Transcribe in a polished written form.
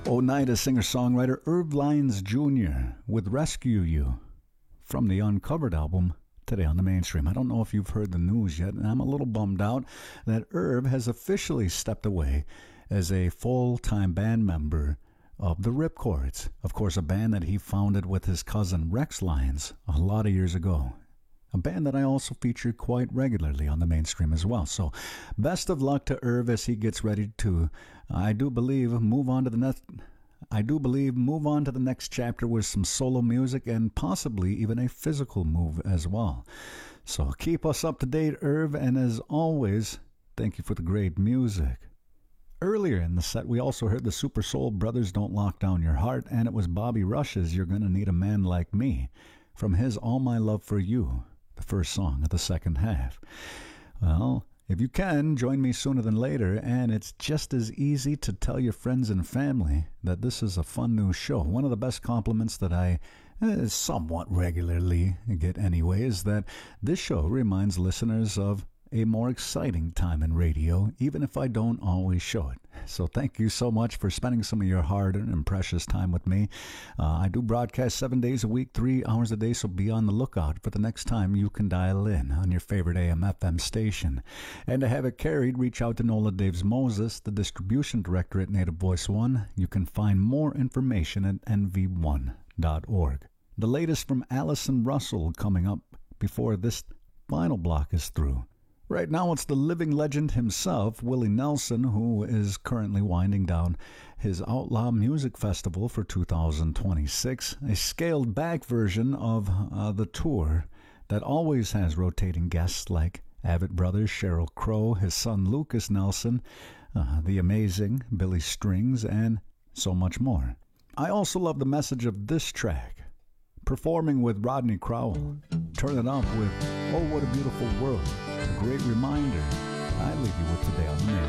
Oneida singer-songwriter Irv Lyons Jr. with Rescue You from the Uncovered album today on the mainstream. I don't know if you've heard the news yet, and I'm a little bummed out that Irv has officially stepped away as a full-time band member of the Ripcords. Of course, a band that he founded with his cousin Rex Lyons a lot of years ago. A band that I also feature quite regularly on the mainstream as well. So best of luck to Irv as he gets ready to, I do believe, move on to the next chapter with some solo music and possibly even a physical move as well. So keep us up to date, Irv, and as always, thank you for the great music. Earlier in the set, we also heard the Super Soul Brothers Don't Lock Down Your Heart, and it was Bobby Rush's You're Gonna Need a Man Like Me from his All My Love for You, the first song of the second half. Well, if you can, join me sooner than later, and it's just as easy to tell your friends and family that this is a fun new show. One of the best compliments that I somewhat regularly get anyway is that this show reminds listeners of a more exciting time in radio, even if I don't always show it. So thank you so much for spending some of your hard-earned and precious time with me. I do broadcast 7 days a week, 3 hours a day, so be on the lookout for the next time you can dial in on your favorite AM/FM station. And to have it carried, reach out to Nola Daves Moses, the distribution director at Native Voice One. You can find more information at nv1.org. The latest from Allison Russell coming up before this final block is through. Right now, it's the living legend himself, Willie Nelson, who is currently winding down his Outlaw Music Festival for 2026, a scaled-back version of the tour that always has rotating guests like Avett Brothers, Sheryl Crow, his son Lucas Nelson, the amazing Billy Strings, and so much more. I also love the message of this track, performing with Rodney Crowell. Turn it up with Oh What a Beautiful World. A great reminder I leave you with today on the main.